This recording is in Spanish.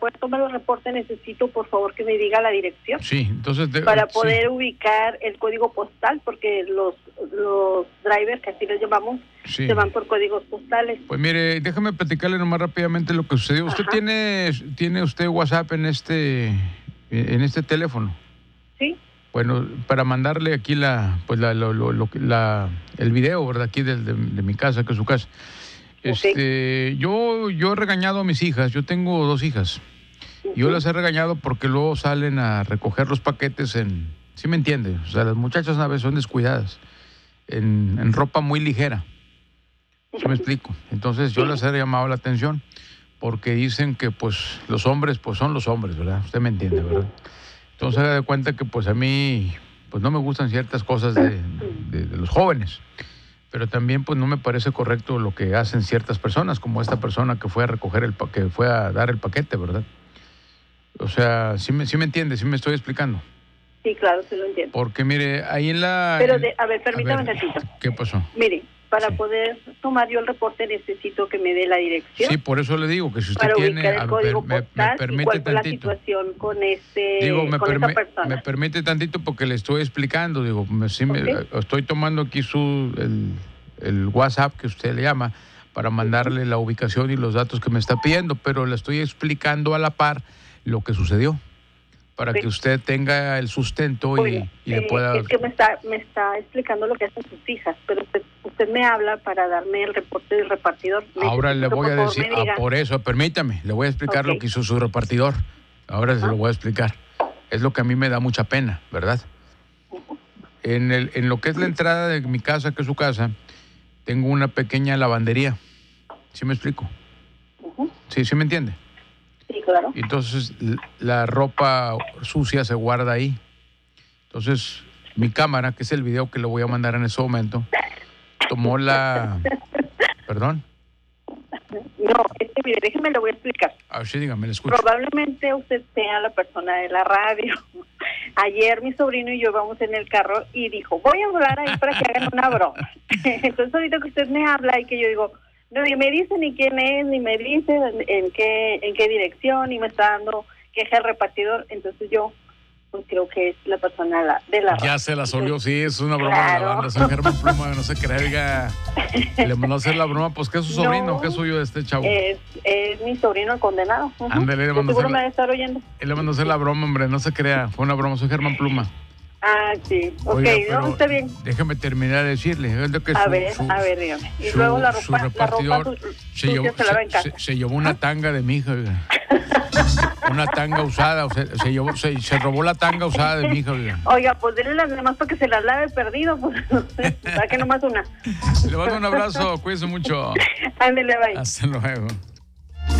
poder tomar el reporte necesito, por favor, que me diga la dirección. Sí, entonces... para poder ubicar el código postal, porque los drivers, que así les llamamos, se van por códigos postales. Pues mire, déjame platicarle nomás rápidamente lo que sucedió. ¿Usted tiene usted WhatsApp en este teléfono? Sí. Bueno, para mandarle aquí el video, ¿verdad? Aquí de mi casa, que es su casa. Yo he regañado a mis hijas. Yo tengo 2 hijas. Yo las he regañado porque luego salen a recoger los paquetes ¿sí me entiende? O sea, las muchachas a veces son descuidadas, en ropa muy ligera. ¿Sí me explico? Entonces yo les he llamado la atención porque dicen que pues los hombres pues son los hombres, ¿verdad? Usted me entiende, ¿verdad? Entonces se da cuenta que pues a mí pues no me gustan ciertas cosas de los jóvenes, pero también pues no me parece correcto lo que hacen ciertas personas, como esta persona que fue a recoger que fue a dar el paquete, ¿verdad? O sea, ¿sí me entiende? ¿Sí me estoy explicando? Sí, claro, sí lo entiendo. Porque mire, ahí en la... Pero, a ver, permítame un ratito. ¿Qué pasó? Mire, para poder tomar yo el reporte necesito que me dé la dirección. Sí, por eso le digo que si usted para tiene... ubicar el código postal me permite y cuál fue la tantito. situación con esta persona. Me permite tantito porque le estoy explicando, digo, estoy tomando aquí el WhatsApp que usted le llama para mandarle la ubicación y los datos que me está pidiendo, pero le estoy explicando a la par lo que sucedió, para que usted tenga el sustento y le pueda... Es que me está explicando lo que hacen sus hijas, pero usted me habla para darme el reporte del repartidor. Ahora le voy a decir, por eso, permítame, le voy a explicar lo que hizo su repartidor. Ahora se lo voy a explicar. Es lo que a mí me da mucha pena, ¿verdad? En lo que es la entrada de mi casa, que es su casa, tengo una pequeña lavandería. ¿Sí me explico? ¿Sí me entiende? Sí, claro. Entonces, la ropa sucia se guarda ahí. Entonces, mi cámara, que es el video que le voy a mandar en ese momento, tomó la... ¿Perdón? No, mire, déjeme, le voy a explicar. Sí, dígame, le escucho. Probablemente usted sea la persona de la radio. Ayer mi sobrino y yo vamos en el carro y dijo, voy a hablar ahí para que hagan una broma. Entonces, ahorita que usted me habla y que yo digo... No, ni me dice ni quién es, ni me dice en qué dirección, ni me está dando queja el repartidor. Entonces yo pues creo que es la persona de la ya se la solió, sí, es una broma de la banda. Soy Germán Pluma, no se crea, le mandó a hacer la broma, pues ¿qué es su sobrino? ¿Qué es suyo de este chavo? Es mi sobrino el condenado. Ándale, seguro me debe estar oyendo. Él le mandó a hacer la broma, hombre, no se crea, fue una broma, soy Germán Pluma. Sí, ok, oiga, no, está bien. Déjame terminar de decirle. Es lo que a ver, dígame. Y luego la ropa se llevó una tanga de mi hija, oiga. Una tanga usada, se robó la tanga usada de mi hija, oiga. Oiga, pues denle las demás para que se las lave perdido, pues, para que nomás una. Le mando un abrazo, cuídense mucho. Ándele, bye. Hasta luego.